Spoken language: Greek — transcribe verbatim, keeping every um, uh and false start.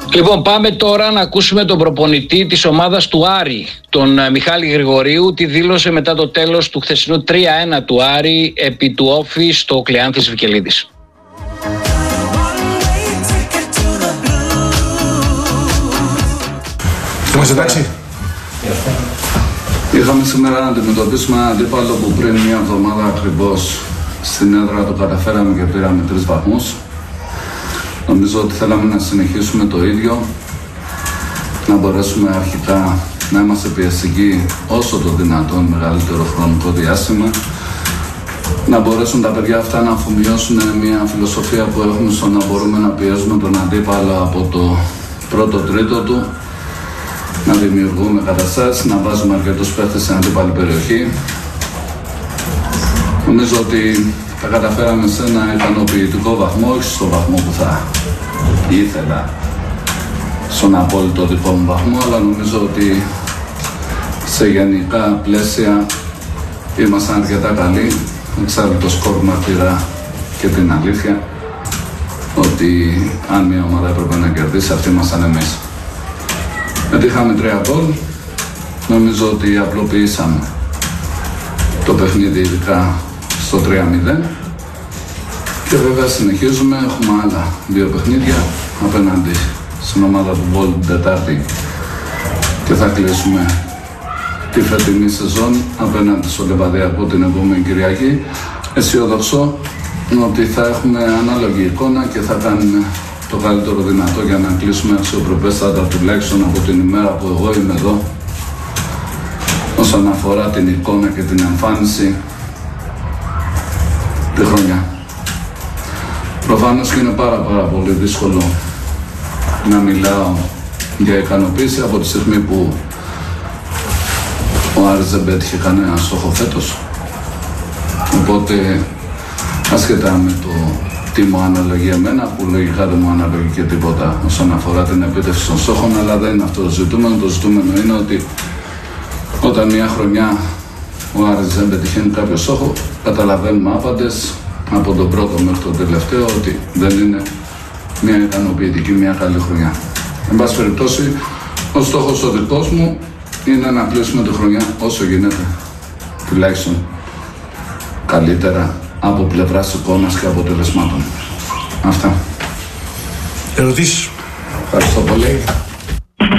Λοιπόν, πάμε τώρα να ακούσουμε τον προπονητή της ομάδας του Άρη, τον Μιχάλη Γρηγορίου, τι δήλωσε μετά το τέλος του χθεσινού τρία ένα του Άρη επί του Όφη στο Κλεάνθης Βικελίδης. Είμαστε εντάξει. Είχαμε σήμερα να αντιμετωπίσουμε έναν αντίπαλο που πριν μια εβδομάδα ακριβώς στην έδρα το καταφέραμε και πήραμε τρεις βαθμούς. Νομίζω ότι θέλαμε να συνεχίσουμε το ίδιο, να μπορέσουμε αρχικά να είμαστε πιεστικοί όσο το δυνατόν μεγαλύτερο χρονικό διάστημα, να μπορέσουν τα παιδιά αυτά να αφομοιώσουν μια φιλοσοφία που έχουμε στο να μπορούμε να πιέζουμε τον αντίπαλο από το πρώτο τρίτο του, να δημιουργούμε καταστάσεις, να βάζουμε αρκετούς παίχτες στην αντίπαλη περιοχή. Νομίζω ότι τα καταφέραμε σε ένα ικανοποιητικό βαθμό, όχι στο βαθμό που θα ήθελα στον απόλυτο δικό μου βαθμό, αλλά νομίζω ότι σε γενικά πλαίσια ήμασταν αρκετά καλοί. Εξάλλου το σκορ μαρτυρά και την αλήθεια ότι αν μια ομάδα έπρεπε να κερδίσει, αυτή ήμασταν εμείς. Πετύχαμε τρία γκολ, νομίζω ότι απλοποιήσαμε το παιχνίδι ειδικά στο τρία μηδέν και βέβαια συνεχίζουμε, έχουμε άλλα δύο παιχνίδια απέναντι στην ομάδα του Βόλου την Τετάρτη και θα κλείσουμε τη φετινή σεζόν απέναντι στο Λεβαδιακό την επόμενη Κυριακή. Αισιοδοξώ ότι θα έχουμε ανάλογη εικόνα και θα κάνουμε το καλύτερο δυνατό για να κλείσουμε αξιοπρεπέστατα τουλάχιστον από την ημέρα που εγώ είμαι εδώ όσον αφορά την εικόνα και την εμφάνιση τη χρονιά. Προφανώς και είναι πάρα πάρα πολύ δύσκολο να μιλάω για ικανοποίηση από τη στιγμή που ο Άρης δεν πέτυχε κανένα στόχο φέτος. Οπότε ασχετά με το τι μου αναλογεί εμένα, που λογικά δεν μου αναλογεί και τίποτα όσον αφορά την επίτευξη των στόχων, αλλά δεν είναι αυτό το ζητούμενο. Το ζητούμενο είναι ότι όταν μια χρονιά ο Άρης δεν πετυχαίνει κάποιο στόχο, καταλαβαίνουμε άπαντες από τον πρώτο μέχρι τον τελευταίο ότι δεν είναι μια ικανοποιητική, μια καλή χρονιά. Εν πάση περιπτώσει, ο στόχος ο δικός μου είναι να κλείσουμε τη χρονιά όσο γίνεται, τουλάχιστον καλύτερα από πλευράς εικόνας και αποτελεσμάτων. Αυτά. Ερωτήσεις. Ευχαριστώ πολύ.